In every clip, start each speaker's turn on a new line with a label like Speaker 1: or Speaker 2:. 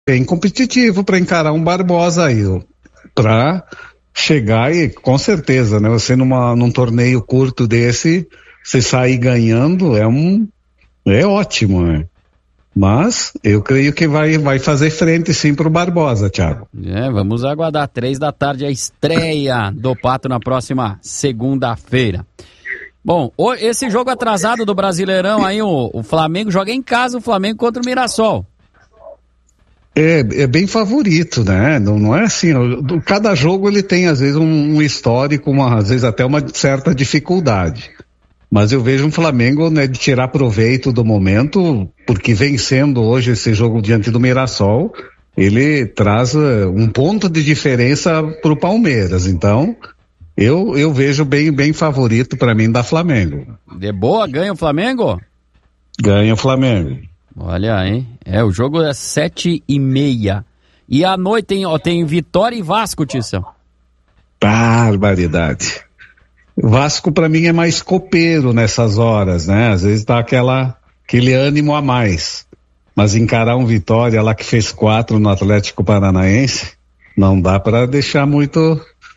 Speaker 1: bem competitivo para encarar um Barbosa aí, para chegar e, com certeza, né? Você num torneio curto desse, você sair ganhando é ótimo, né? Mas eu creio que vai fazer frente sim pro Barbosa, Thiago.
Speaker 2: Vamos aguardar, 15h, a estreia do Pato na próxima segunda-feira. Bom, esse jogo atrasado do Brasileirão aí, o Flamengo joga em casa, o Flamengo contra o Mirassol.
Speaker 1: É bem favorito, né? Não é assim, cada jogo ele tem às vezes um histórico, às vezes até uma certa dificuldade. Mas eu vejo um Flamengo, né, de tirar proveito do momento, porque vencendo hoje esse jogo diante do Mirassol, ele traz um ponto de diferença pro Palmeiras. Então, eu vejo bem favorito para mim da Flamengo.
Speaker 2: De boa, ganha o Flamengo?
Speaker 1: Ganha o Flamengo.
Speaker 2: Olha, hein? O jogo é 7h30. E à noite tem Vitória e Vasco, Tição.
Speaker 1: Barbaridade. Vasco para mim é mais copeiro nessas horas, né? Às vezes dá aquele ânimo a mais. Mas encarar um Vitória lá que fez 4 no Atlético Paranaense, não dá para deixar muito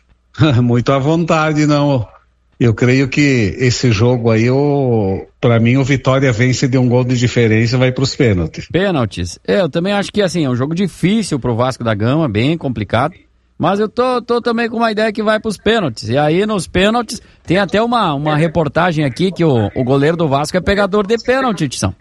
Speaker 1: à vontade, não. Eu creio que esse jogo aí, para mim o Vitória vence de um gol de diferença e vai pros pênaltis.
Speaker 2: Pênaltis. Eu também acho que assim, é um jogo difícil pro Vasco da Gama, bem complicado. Mas eu tô também com uma ideia que vai pros pênaltis. E aí nos pênaltis tem até uma reportagem aqui que o goleiro do Vasco é pegador de pênalti, Tição.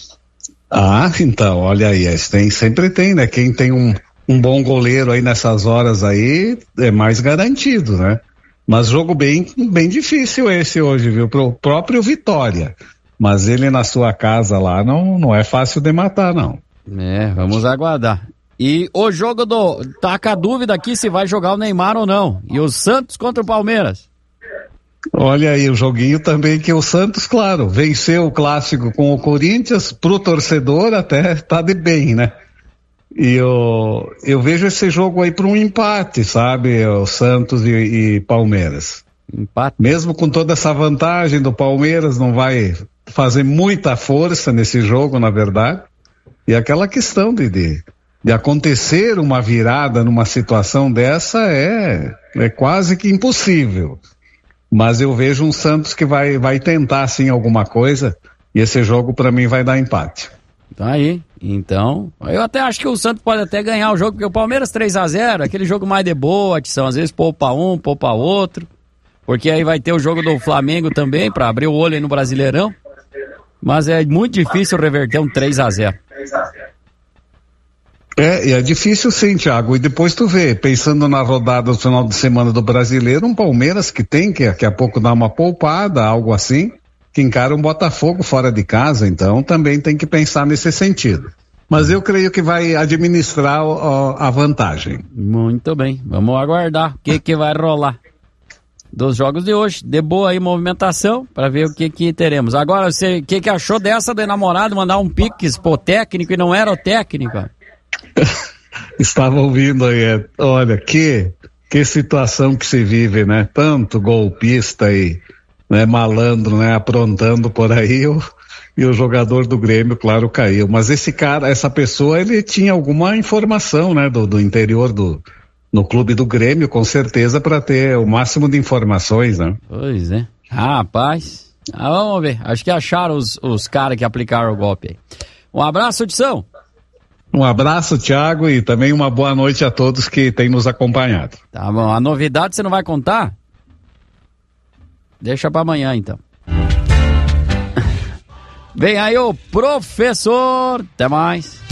Speaker 1: Então, olha aí, sempre tem, né? Quem tem um bom goleiro aí nessas horas aí é mais garantido, né? Mas jogo bem difícil esse hoje, viu? Pro próprio Vitória. Mas ele na sua casa lá não é fácil de matar, não.
Speaker 2: Vamos aguardar. E o jogo tá com a dúvida aqui se vai jogar o Neymar ou não. E o Santos contra o Palmeiras.
Speaker 1: Olha aí, o joguinho também que o Santos, claro, venceu o clássico com o Corinthians, pro torcedor até tá de bem, né? E eu vejo esse jogo aí para um empate, sabe? O Santos e Palmeiras.
Speaker 2: Empate.
Speaker 1: Mesmo com toda essa vantagem do Palmeiras, não vai fazer muita força nesse jogo, na verdade. E aquela questão de acontecer uma virada numa situação dessa é quase que impossível. Mas eu vejo um Santos que vai tentar sim alguma coisa, e esse jogo para mim vai dar empate.
Speaker 2: Tá aí, então, eu até acho que o Santos pode até ganhar o jogo, porque o Palmeiras 3-0, aquele jogo mais de boa, são às vezes poupa um, poupa outro, porque aí vai ter o jogo do Flamengo também, para abrir o olho aí no Brasileirão, mas é muito difícil reverter um 3-0.
Speaker 1: E é difícil sim, Thiago, e depois tu vê, pensando na rodada do final de semana do Brasileiro, um Palmeiras que tem que daqui a pouco dar uma poupada, algo assim, que encara um Botafogo fora de casa, então também tem que pensar nesse sentido. Mas eu creio que vai administrar a vantagem.
Speaker 2: Muito bem, vamos aguardar o que vai rolar dos jogos de hoje. De boa aí movimentação, para ver o que teremos. Agora, você o que achou dessa do namorado mandar um pix pro técnico e não era o técnico?
Speaker 1: Estava ouvindo aí, olha, que situação que se vive, né? Tanto golpista aí, né, malandro, né, aprontando por aí, e o jogador do Grêmio, claro, caiu. Mas essa pessoa, ele tinha alguma informação, né, do interior no clube do Grêmio, com certeza, para ter o máximo de informações, né?
Speaker 2: Pois é. Rapaz, vamos ver. Acho que acharam os caras que aplicaram o golpe aí. Um abraço, Tição.
Speaker 1: Um abraço, Thiago, e também uma boa noite a todos que têm nos acompanhado.
Speaker 2: Tá bom. A novidade você não vai contar? Deixa pra amanhã, então. Vem aí o professor. Até mais.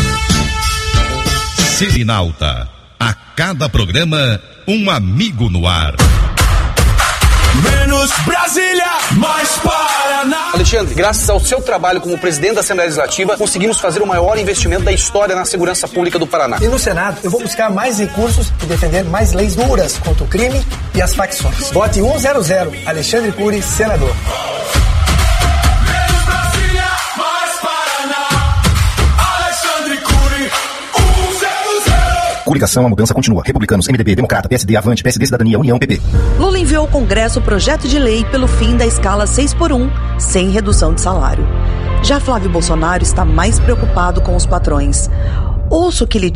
Speaker 3: Serenalta. A cada programa, um amigo no ar.
Speaker 4: Menos Brasília, mais Paraná.
Speaker 5: Alexandre, graças ao seu trabalho como presidente da Assembleia Legislativa, conseguimos fazer o maior investimento da história na segurança pública do Paraná.
Speaker 6: E no Senado, eu vou buscar mais recursos e defender mais leis duras contra o crime e as facções. Vote 100, Alexandre Cury, senador.
Speaker 4: Menos Brasília, mais Paraná. Alexandre Cury, 100.
Speaker 7: Coligação, a mudança continua. Republicanos, MDB, Democrata, PSD, Avante, PSD, Cidadania, União, PP.
Speaker 8: Lula enviou ao Congresso o projeto de lei pelo fim da escala 6x1, sem redução de salário. Já Flávio Bolsonaro está mais preocupado com os patrões. Ouço que ele